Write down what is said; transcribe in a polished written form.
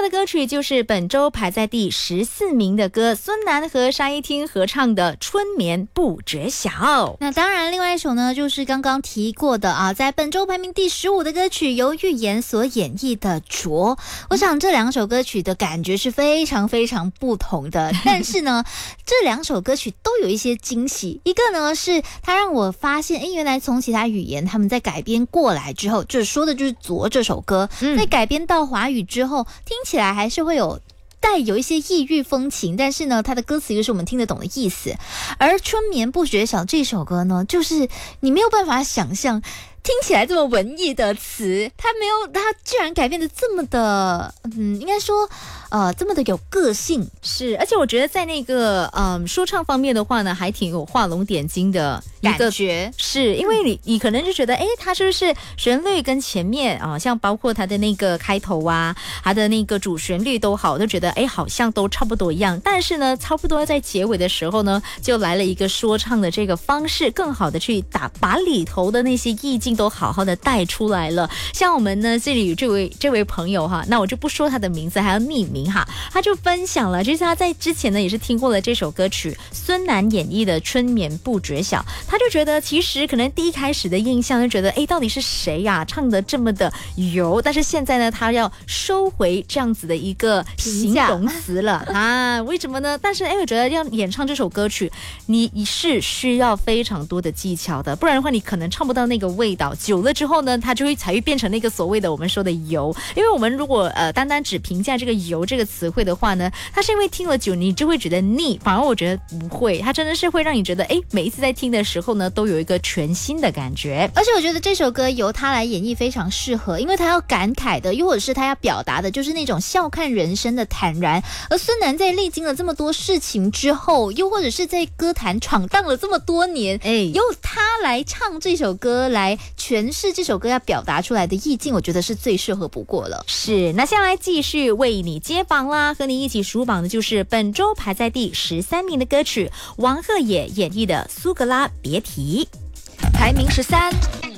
歌曲就是本周排在第14名的歌，孙楠和沙一汀合唱的《春眠不觉晓》。 那当然，另外一首呢，就是刚刚提过的啊，在本周排名第15的歌曲，由玉妍所演绎的《浊》。我想这两首歌曲的感觉是非常非常不同的，但是呢，这两首歌曲都有一些惊喜。一个呢是它让我发现，原来从其他语言他们在改编过来之后，就是说的就是《浊》这首歌，在改编到华语之后，听起来还是会带有一些异域风情，但是呢，它的歌词又是我们听得懂的意思。而《春眠不觉晓》这首歌呢，就是你没有办法想象听起来这么文艺的词，它居然改编的这么的，应该说，这么的有个性。 是，而且我觉得在那个说唱方面的话呢，还挺有画龙点睛的一个感觉。 是因为你可能就觉得，它是不是旋律跟前面啊，像包括它的那个开头啊，它的那个主旋律都好，都觉得好像都差不多一样。但是呢，差不多在结尾的时候呢，就来了一个说唱的这个方式，更好的去把里头的那些意境都好好的带出来了。像我们呢这里有这位朋友哈，那我就不说他的名字，还要匿名哈，他就分享了，就是他在之前呢也是听过了这首歌曲孙楠演绎的《春眠不觉晓》，他就觉得其实可能第一开始的印象就觉得到底是谁呀，唱得这么的油，但是现在呢他要收回这样子的一个形容词了啊？为什么呢？但是我觉得要演唱这首歌曲，你是需要非常多的技巧的，不然的话你可能唱不到那个味道，久了之后呢，它才会变成那个所谓的我们说的油。因为我们如果单单只评价这个油这个词汇的话呢，它是因为听了久你就会觉得腻，反而我觉得不会，它真的是会让你觉得每一次在听的时候呢都有一个全新的感觉。 而且我觉得这首歌由他来演绎非常适合，因为他要感慨的又或者是他要表达的就是那种笑看人生的坦然。而孙楠在历经了这么多事情之后，又或者是在歌坛闯荡了这么多年，由他来唱这首歌，来诠释这首歌要表达出来的意境，我觉得是最适合不过了。 是，那下来继续为你接榜啦，和你一起数榜的就是本周排在第13名的歌曲，王鹤野演绎的《苏格拉别提》， 排名13。